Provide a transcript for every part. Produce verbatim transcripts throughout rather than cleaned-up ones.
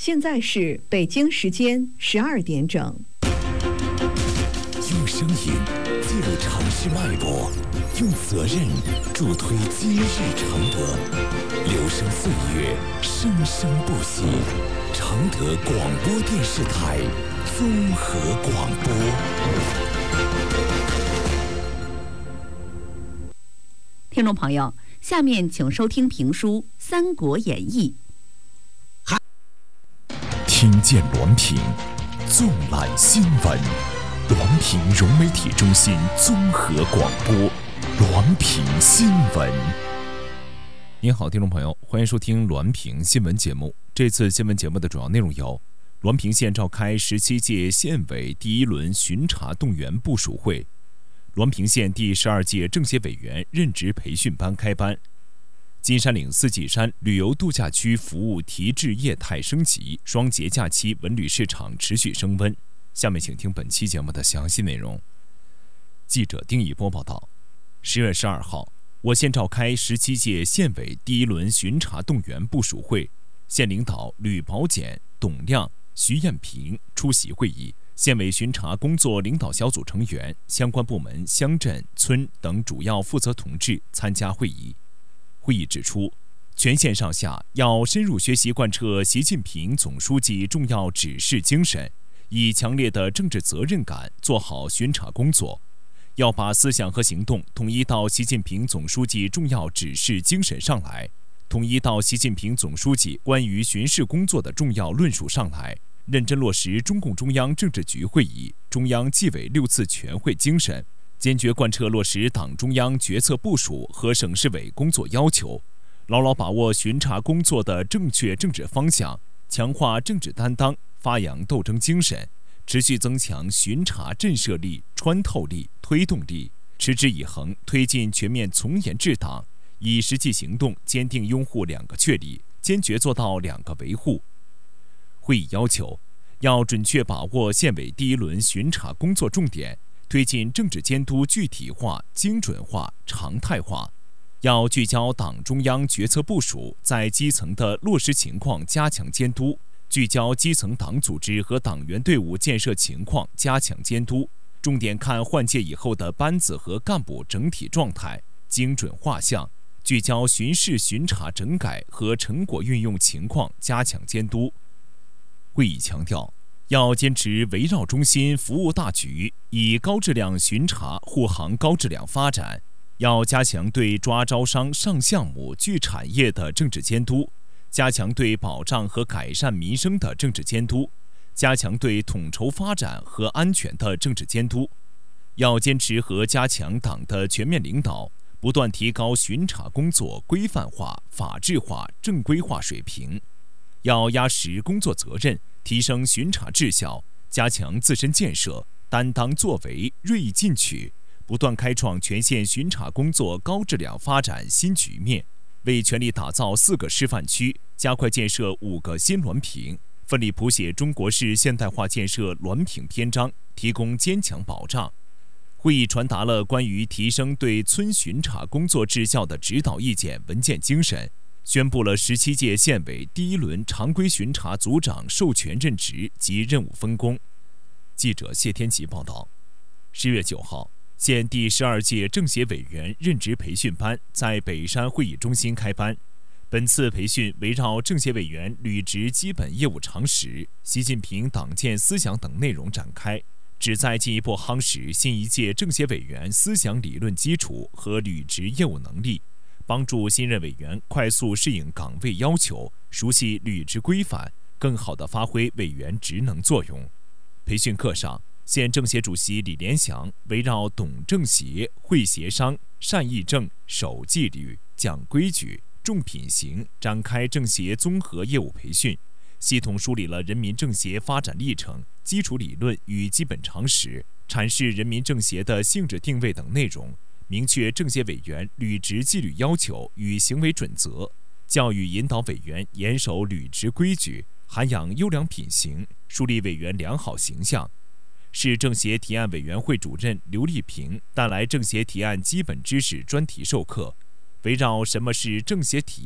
现在是北京时间十二点整。 用声音记录城市脉搏，用责任助推今日承德。留声岁月，生生不息。承德广播电视台综合广播。 听众朋友，下面请收听评书《三国演义》。 听见滦平，纵览新闻。滦平融媒体中心综合广播，滦平新闻。 您好，听众朋友，欢迎收听滦平新闻节目。这次新闻节目的主要内容有：滦平县召开十七届县委第一轮巡查动员部署会；滦平县第十二届政协委员任职培训班开班；金山岭四季山旅游度假区服务提质业态升级，双节假期文旅市场持续升温。下面请听本期节目的详细内容。记者丁一波报道，十月十二号，我县召开十七届县委第一轮巡查动员部署会，县领导吕宝简、董亮、徐艳平出席会议。县委巡查工作领导小组成员、相关部门、乡镇、村等主要负责同志参加会议。会议指出，全县上下要深入学习贯彻习近平总书记重要指示精神，以强烈的政治责任感做好巡查工作，要把思想和行动统一到习近平总书记重要指示精神上来，统一到习近平总书记关于巡视工作的重要论述上来，认真落实中共中央政治局会议、中央纪委六次全会精神，坚决贯彻落实党中央决策部署和省市委工作要求，牢牢把握巡查工作的正确政治方向，强化政治担当，发扬斗争精神，持续增强巡查震慑力、穿透力、推动力，持之以恒推进全面从严治党，以实际行动坚定拥护两个确立，坚决做到两个维护。会议要求，要准确把握县委第一轮巡查工作重点，推进政治监督具体化、精准化、常态化，要聚焦党中央决策部署在基层的落实情况加强监督，聚焦基层党组织和党员队伍建设情况加强监督，重点看换届以后的班子和干部整体状态，精准画像，聚焦巡视巡查整改和成果运用情况加强监督。会议强调，要坚持围绕中心服务大局，以高质量巡查护航高质量发展，要加强对抓招商上项目聚产业的政治监督，加强对保障和改善民生的政治监督，加强对统筹发展和安全的政治监督。要坚持和加强党的全面领导，不断提高巡查工作规范化、法治化、正规化水平。要压实工作责任，提升巡查质效，加强自身建设，担当作为，锐意进取，不断开创全县巡查工作高质量发展新局面，为全力打造四个示范区，加快建设五个新滦平，奋力谱写中国式现代化建设滦平篇章，提供坚强保障。会议传达了关于提升对村巡查工作质效的指导意见文件精神，宣布了十七届县委第一轮常规巡查组长授权任职及任务分工。记者谢天吉报道，十月九号，县第十二届政协委员任职培训班在北山会议中心开班。本次培训围绕政协委员履职基本业务常识、习近平党建思想等内容展开，旨在进一步夯实新一届政协委员思想理论基础和履职业务能力，帮助新任委员快速适应岗位要求，熟悉履职规范，更好地发挥委员职能作用。培训课上，县政协主席李连祥围绕懂政协、会协商、善议政、守纪律、讲规矩、重品行展开政协综合业务培训，系统梳理了人民政协发展历程、基础理论与基本常识，阐释人民政协的性质定位等内容，明确政协委员履职纪律要求与行为准则，教育引导委员严守履职规矩，涵养优良品行，树立委员良好形象。市政协提案委员会主任刘丽萍带来政协提案基本知识专题授课，围绕什么是政协提案、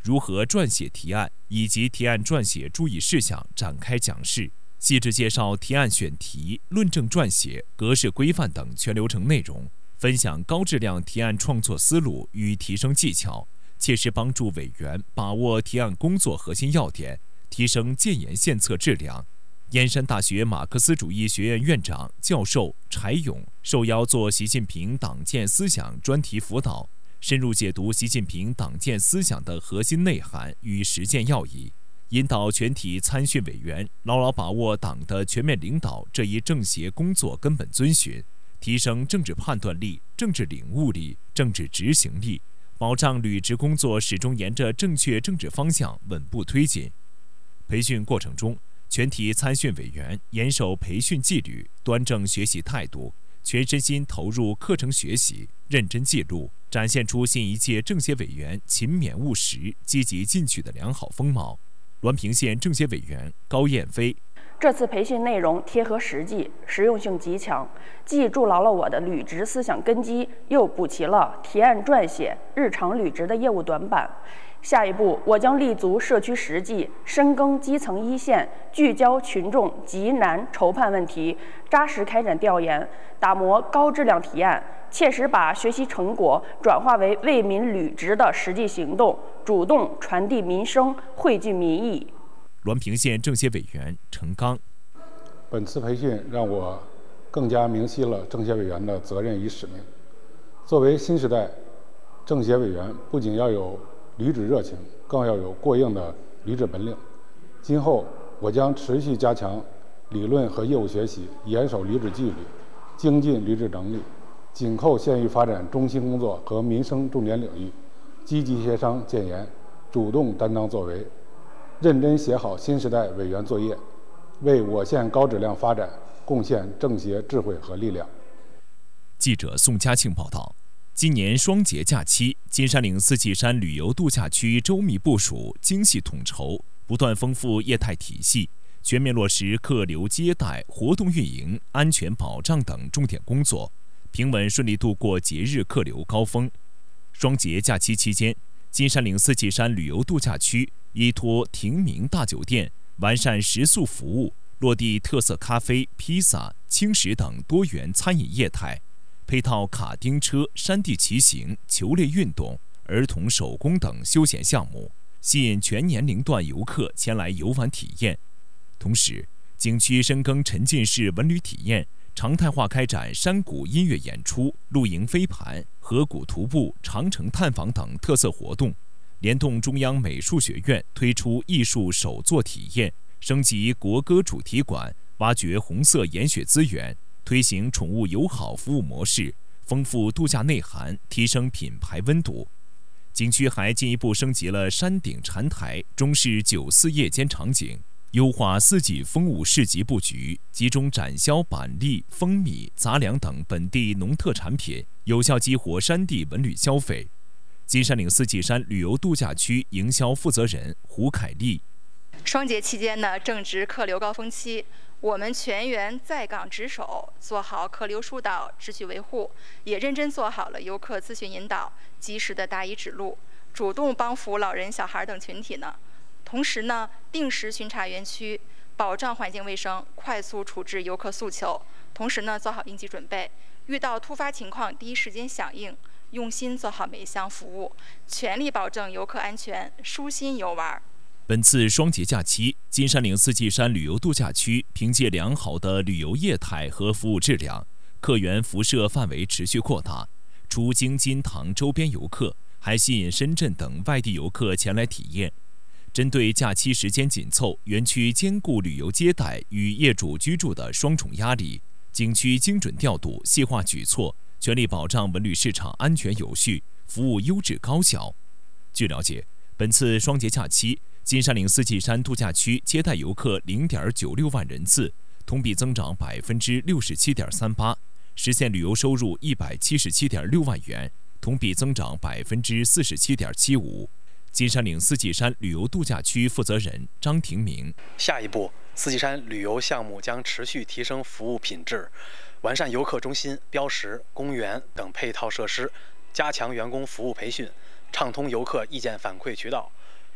如何撰写提案以及提案撰写注意事项展开讲示，细致介绍提案选题、论证撰写、格式规范等全流程内容，分享高质量提案创作思路与提升技巧，切实帮助委员把握提案工作核心要点，提升建言献策质量。燕山大学马克思主义学院院长、教授柴勇受邀做习近平党建思想专题辅导，深入解读习近平党建思想的核心内涵与实践要义，引导全体参训委员牢牢把握党的全面领导这一政协工作根本遵循，提升政治判断力、政治领悟力、政治执行力，保障履职工作始终沿着正确政治方向稳步推进。培训过程中，全体参训委员严守培训纪律，端正学习态度，全身心投入课程学习，认真记录，展现出新一届政协委员勤勉务实、积极进取的良好风貌。滦平县政协委员高燕飞： 这次培训内容贴合实际，实用性极强，既筑牢了我的履职思想根基，又补齐了提案撰写、日常履职的业务短板。下一步，我将立足社区实际，深耕基层一线，聚焦群众急难愁盼问题，扎实开展调研，打磨高质量提案，切实把学习成果转化为为民履职的实际行动，主动传递民生，汇聚民意。 滦平县政协委员陈刚： 本次培训让我更加明晰了政协委员的责任与使命。作为新时代政协委员，不仅要有履职热情，更要有过硬的履职本领。今后我将持续加强理论和业务学习，严守履职纪律，精进履职能力，紧扣县域发展中心工作和民生重点领域，积极协商建言，主动担当作为，认真写好新时代委员作业，为我县高质量发展贡献政协智慧和力量。 记者宋佳庆报道。今年双节假期，金山岭四季山旅游度假区周密部署、精细统筹，不断丰富业态体系，全面落实客流接待、活动运营、安全保障等重点工作，平稳顺利度过节日客流高峰。双节假期期间，金山岭四季山旅游度假区依托庭明大酒店，完善食宿服务，落地特色咖啡、披萨、轻食等多元餐饮业态。配套卡丁车、山地骑行、球类运动、儿童手工等休闲项目，吸引全年龄段游客前来游玩体验。同时，景区深耕沉浸式文旅体验，常态化开展山谷音乐演出、露营飞盘、河谷徒步、长城探访等特色活动，联动中央美术学院推出艺术手作体验，升级国歌主题馆，挖掘红色研学资源，推行宠物友好服务模式，丰富度假内涵，提升品牌温度。景区还进一步升级了山顶禅台、中式酒肆夜间场景，优化四季风物市集布局，集中展销板栗、蜂蜜、杂粮等本地农特产品，有效激活山地文旅消费。金山岭四季山旅游度假区营销负责人胡凯丽： 双节期间呢，正值客流高峰期，我们全员在岗值守，做好客流疏导、秩序维护，也认真做好了游客咨询引导，及时的答疑指路，主动帮扶老人、小孩等群体呢。同时呢，定时巡查园区，保障环境卫生，快速处置游客诉求。同时呢，做好应急准备，遇到突发情况第一时间响应，用心做好每一项服务，全力保证游客安全，舒心游玩。 本次双节假期，金山岭四季山旅游度假区凭借良好的旅游业态和服务质量，客源辐射范围持续扩大。除京津唐周边游客，还吸引深圳等外地游客前来体验。针对假期时间紧凑，园区兼顾旅游接待与业主居住的双重压力，景区精准调度、细化举措，全力保障文旅市场安全有序，服务优质高效。据了解，本次双节假期，金山岭四季山度假区接待游客零点九六万人次，同比增长百分之六十七点三八，实现旅游收入一百七十七点六万元，同比增长百分之四十七点七五。金山岭四季山旅游度假区负责人张廷明： 下一步，四季山旅游项目将持续提升服务品质，完善游客中心、标识、公园等配套设施，加强员工服务培训，畅通游客意见反馈渠道，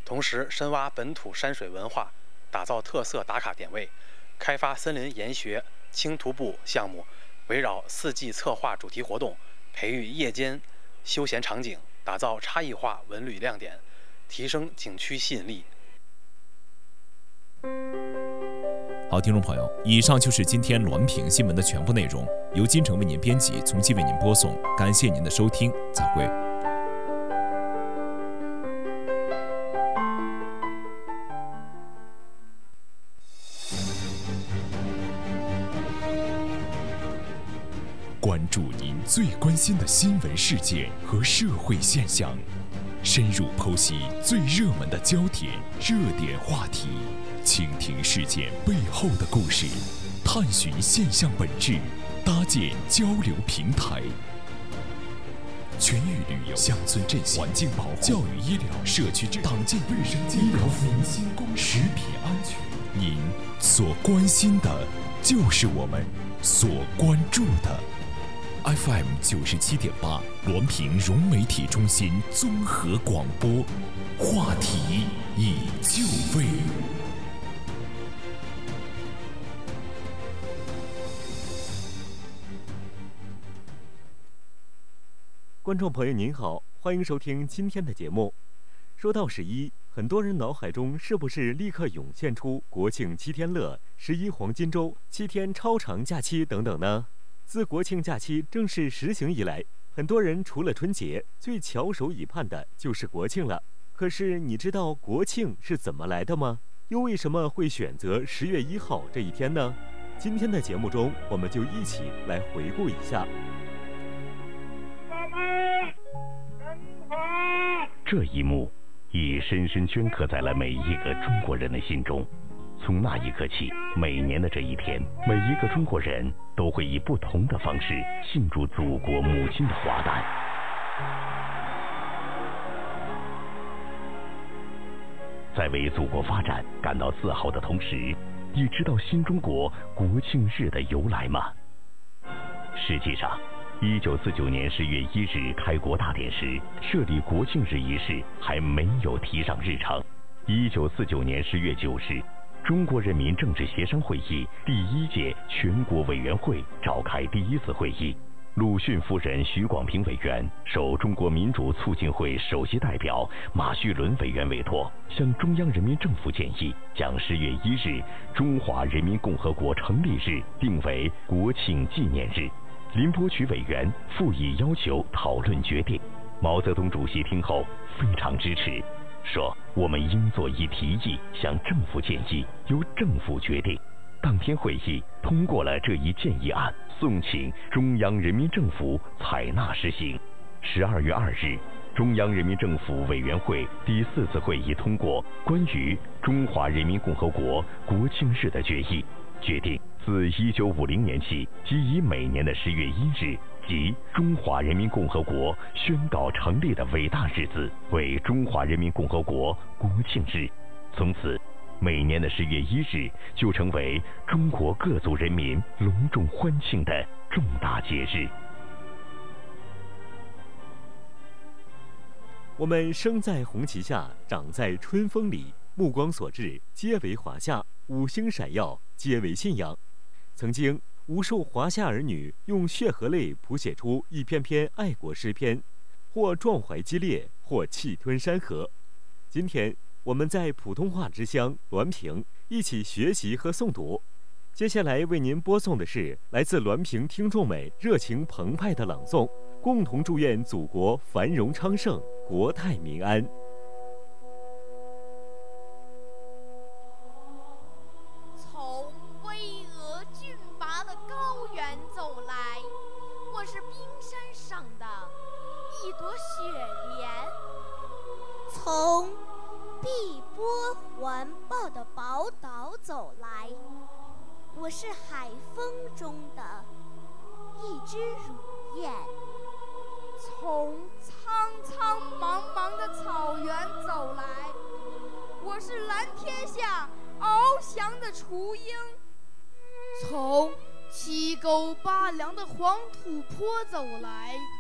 同时深挖本土山水文化，打造特色打卡点位，开发森林研学轻徒步项目，围绕四季策划主题活动，培育夜间休闲场景，打造差异化文旅亮点，提升景区吸引力。 好，听众朋友，以上就是今天滦平新闻的全部内容，由金城为您编辑，从期为您播送，感谢您的收听，再会。关注您最关心的新闻事件和社会现象，深入剖析最热门的焦点、热点话题，倾听事件背后的故事，探寻现象本质，搭建交流平台。全域旅游、乡村振兴、环境保护、教育医疗、社区治理、党建卫生健康、民心公食品安全，您所关心的，就是我们所关注的。F M 九十七点八，滦平融媒体中心综合广播，话题已就位。 观众朋友您好，欢迎收听今天的节目。说到十一，很多人脑海中是不是立刻涌现出国庆七天乐、十一黄金周、七天超长假期等等呢？自国庆假期正式实行以来，很多人除了春节，最翘首以盼的就是国庆了。可是你知道国庆是怎么来的吗？又为什么会选择十月一号这一天呢？今天的节目中，我们就一起来回顾一下。 这一幕已深深镌刻在了每一个中国人的心中。从那一刻起，每年的这一天，每一个中国人都会以不同的方式庆祝祖国母亲的华诞。在为祖国发展感到自豪的同时，你知道新中国国庆日的由来吗？实际上，一九四九年十月一日开国大典时，设立国庆日一事还没有提上日程。一九四九年十月九日，中国人民政治协商会议第一届全国委员会召开第一次会议，鲁迅夫人徐广平委员受中国民主促进会首席代表马叙伦委员委托，向中央人民政府建议，将十月一日中华人民共和国成立日定为国庆纪念日。林伯渠委员复议要求讨论决定，毛泽东主席听后非常支持，说我们应做一提议，向政府建议，由政府决定。当天会议通过了这一建议案，送请中央人民政府采纳实行。十二月二日，中央人民政府委员会第四次会议通过关于中华人民共和国国庆日的决议，决定自一九五零年起，即以每年的十月一日即中华人民共和国宣告成立的伟大日子为中华人民共和国国庆日。从此，每年的十月一日就成为中国各族人民隆重欢庆的重大节日。 我们生在红旗下，长在春风里，目光所至，皆为华夏，五星闪耀，皆为信仰。曾经，无数华夏儿女用血和泪谱写出一篇篇爱国诗篇，或壮怀激烈，或气吞山河。今天，我们在普通话之乡滦平一起学习和诵读。接下来为您播送的是来自滦平听众们热情澎湃的朗诵，共同祝愿祖国繁荣昌盛，国泰民安。 从巍峨峻拔的高原走来，我是冰山上的一朵雪莲； 从碧波环抱的宝岛走来，我是海风中的一只乳燕； 从苍苍茫茫的草原走来，我是蓝天下翱翔的雏鹰； 从七沟八梁的黄土坡走来，